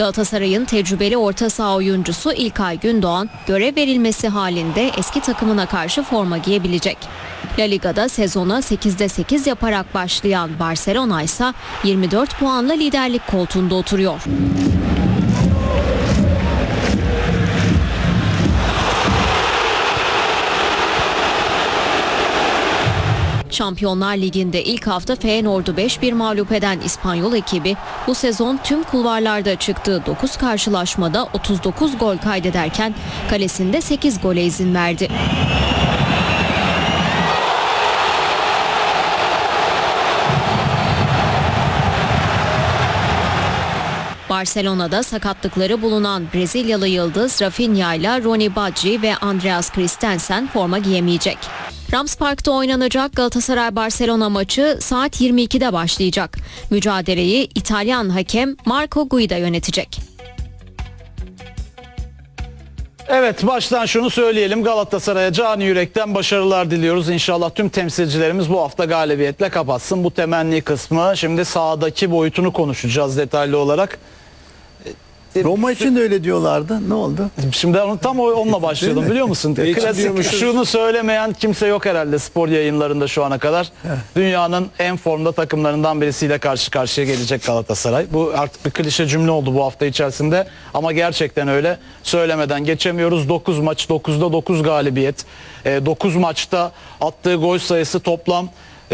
Galatasaray'ın tecrübeli orta saha oyuncusu İlkay Gündoğan görev verilmesi halinde eski takımına karşı forma giyebilecek. La Liga'da sezona 8'de 8 yaparak başlayan Barcelona ise 24 puanla liderlik koltuğunda oturuyor. Şampiyonlar Ligi'nde ilk hafta Feyenoord'u 5-1 mağlup eden İspanyol ekibi bu sezon tüm kulvarlarda çıktığı 9 karşılaşmada 39 gol kaydederken kalesinde 8 gole izin verdi. Barcelona'da sakatlıkları bulunan Brezilyalı yıldız Rafinha ile Ronny Badji ve Andreas Christensen forma giyemeyecek. Rams Park'ta oynanacak Galatasaray-Barcelona maçı saat 22'de başlayacak. Mücadeleyi İtalyan hakem Marco Guida yönetecek. Evet, baştan şunu söyleyelim. Galatasaray'a canı yürekten başarılar diliyoruz. İnşallah tüm temsilcilerimiz bu hafta galibiyetle kapatsın bu temenni kısmı. Şimdi sahadaki boyutunu konuşacağız detaylı olarak. Roma için de öyle diyorlardı. Ne oldu? Şimdi tam onunla başlayalım, biliyor musun? Klasik, şunu söylemeyen kimse yok herhalde spor yayınlarında şu ana kadar. Dünyanın en formda takımlarından birisiyle karşı karşıya gelecek Galatasaray. Bu artık bir klişe cümle oldu bu hafta içerisinde. Ama gerçekten öyle. Söylemeden geçemiyoruz. 9 maç, 9'da 9 galibiyet. 9 maçta attığı gol sayısı toplam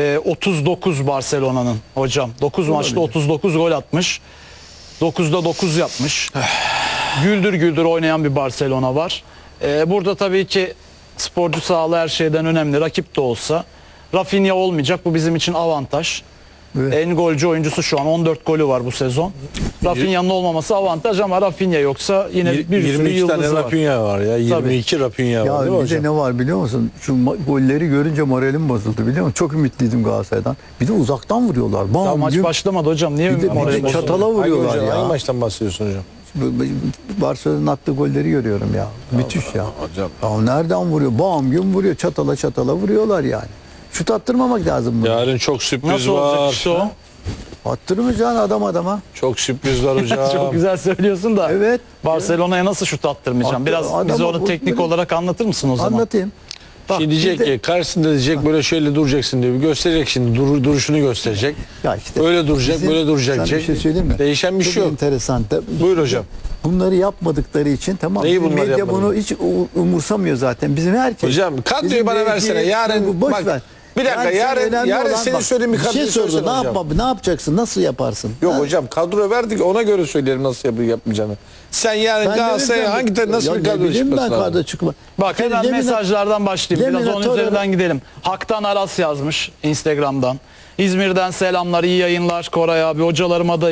39 Barcelona'nın hocam. 9 maçta 39 gol atmış. 9'da 9 yapmış. Güldür güldür oynayan bir Barcelona var. Burada tabii ki sporcu sağlığı her şeyden önemli. Rakip de olsa Rafinha olmayacak. Bu bizim için avantaj. Evet. En golcü oyuncusu şu an 14 golü var bu sezon. Rafinha'nın olmaması avantaj ama Rafinha yoksa yine bir sürü 22 yıldız tane var. Rafinha var ya. 22 Rafinha var. Ya bir de ne var biliyor musun? Şu golleri görünce moralim bozuldu biliyor musun? Çok ümitliydim Galatasaray'dan. Bir de uzaktan vuruyorlar. Daha maç başlamadı hocam. Niye bir de çatala vuruyorlar ya. Hangi maçtan bahsediyorsun hocam? Barcelona'nın attığı golleri görüyorum ya. Müthiş ya. Hocam. Ya nereden vuruyor? Bam gün vuruyor. Çatala vuruyorlar yani. Şut attırmamak lazım bunu. Yarın çok sürpriz nasıl olacak var. işte o? Attırmayacaksın adam adama. Çok sürpriz var hocam. Çok güzel söylüyorsun da. Evet. Barcelona'ya nasıl şut attırmayacağım? Biraz bize onu teknik olarak anlatır mısın o zaman? Anlatayım. Bak, Şimdi diyecek ki karşısında diyecek böyle şöyle duracaksın diyor. Bir gösterecek şimdi duruşunu gösterecek. Ya işte öyle duracak, böyle duracak. Sana bir şey söyleyeyim mi? Değişen bir Çok şey yok. enteresan. Buyur hocam. Bunları yapmadıkları için tamam. Neyi bunlar medya yapmadı? bunu hiç umursamıyor zaten. Bizim herkes. Hocam kadroyu bana versene. Yarın boş bak. ver. Bir dakika yarın senin söylediğin bir kadroyu sordu. söylesene Ne yapacaksın? Nasıl yaparsın? Yok hocam kadro verdik ona göre söyleyelim nasıl yapmayacağını. Sen yarın Galatasaray'a nasıl bir kadro çıkmasın kadro çıkma. Bak hemen mesajlardan başlayayım. Biraz onun üzerinden gidelim. Haktan Aras yazmış Instagram'dan. İzmir'den selamlar, iyi yayınlar Koray abi. Hocalarıma da